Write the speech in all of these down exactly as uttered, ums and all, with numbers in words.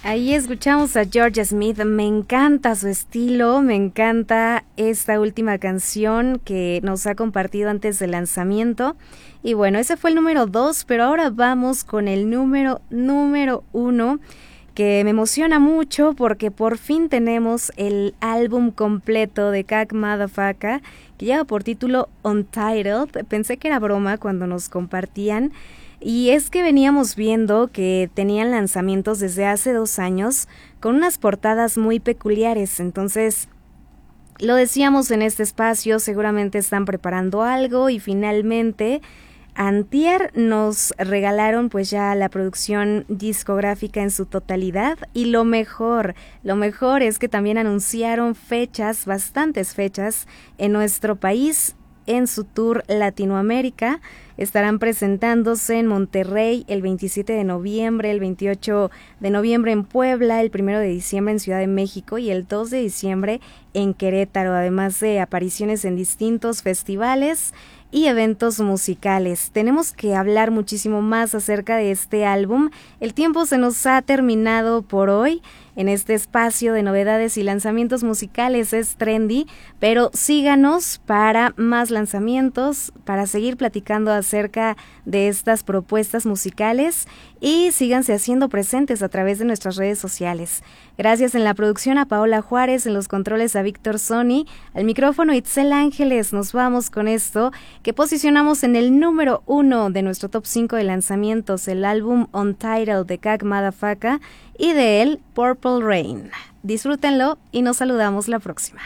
Ahí escuchamos a Georgia Smith, me encanta su estilo, me encanta esta última canción que nos ha compartido antes del lanzamiento. Y bueno, ese fue el número dos, pero ahora vamos con el número número uno, que me emociona mucho porque por fin tenemos el álbum completo de Cag Madafaka, que lleva por título Untitled. Pensé que era broma cuando nos compartían. Y es que veníamos viendo que tenían lanzamientos desde hace dos años con unas portadas muy peculiares. Entonces, lo decíamos en este espacio, seguramente están preparando algo y finalmente antier nos regalaron pues ya la producción discográfica en su totalidad. Y lo mejor, lo mejor es que también anunciaron fechas, bastantes fechas en nuestro país en su tour Latinoamérica. Estarán presentándose en Monterrey el veintisiete de noviembre, el veintiocho de noviembre en Puebla, el primero de diciembre en Ciudad de México y el dos de diciembre en Querétaro, además de apariciones en distintos festivales y eventos musicales. Tenemos que hablar muchísimo más acerca de este álbum. El tiempo se nos ha terminado por hoy en este espacio de novedades y lanzamientos musicales es Trendy, pero síganos para más lanzamientos, para seguir platicando acerca de estas propuestas musicales y síganse haciendo presentes a través de nuestras redes sociales. Gracias en la producción a Paola Juárez, en los controles a Víctor Sony, al micrófono Itzel Ángeles. Nos vamos con esto que posicionamos en el número uno de nuestro top cinco de lanzamientos, el álbum Untitled de Cag Madafaka y de él Purple Rain. Disfrútenlo y nos saludamos la próxima.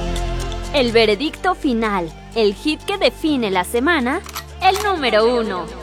El veredicto final, el hit que define la semana, el número uno.